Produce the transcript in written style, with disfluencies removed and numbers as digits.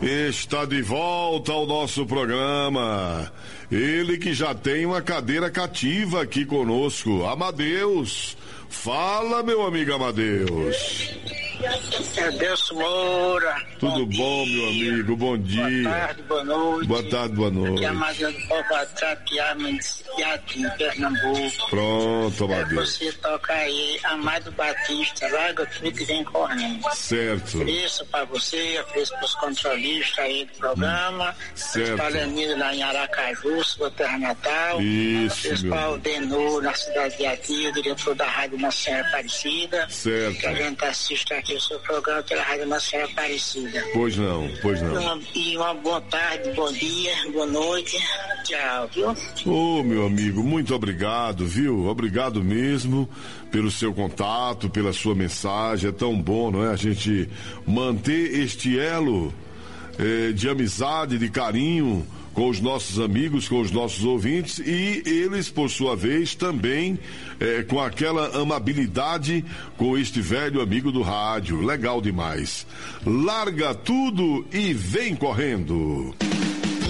Está de volta ao nosso programa. Ele que já tem uma cadeira cativa aqui conosco, Amadeus. Fala, meu amigo Amadeus. Adeus Moura. Tudo bom, meu amigo? Bom dia. Boa tarde, boa noite. Boa tarde, boa noite. Aqui é Amadeus do Povo Atrapiado, em Pernambuco. Pronto, Amadeus. Você toca aí, Amado Batista, larga tudo e vem correndo. Certo. Ofereço pra você, ofereço pros controlistas aí do programa. Certo. Palenido lá em Aracaju, sua terra natal. Isso, ofereço meu para o amigo. Denô, na cidade de Atia, diretor da Rádio Nossa Senhora Aparecida. Certo. Que a gente assiste aqui o seu programa pela Rádio Nossa Senhora Aparecida. Pois não, pois não. Uma boa tarde, bom dia, boa noite. Tchau, viu? Ô, meu amigo, muito obrigado, viu? Obrigado mesmo pelo seu contato, pela sua mensagem. É tão bom, não é? A gente manter este elo de amizade, de carinho com os nossos amigos, com os nossos ouvintes, e eles, por sua vez, também com aquela amabilidade com este velho amigo do rádio. Legal demais. Larga tudo e vem correndo.